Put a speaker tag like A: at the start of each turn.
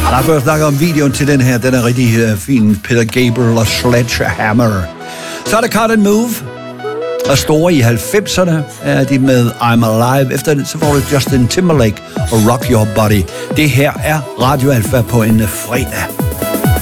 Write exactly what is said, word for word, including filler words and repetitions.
A: Der er først snakket om videoen til den her. Den er rigtig uh, fin. Peter Gabriel og Sledgehammer. Så er der Cut and Move. Og store i halvfemserne er de med I'm Alive. Efter det, så får du Justin Timberlake og Rock Your Body. Det her er Radio Alpha på en fredag.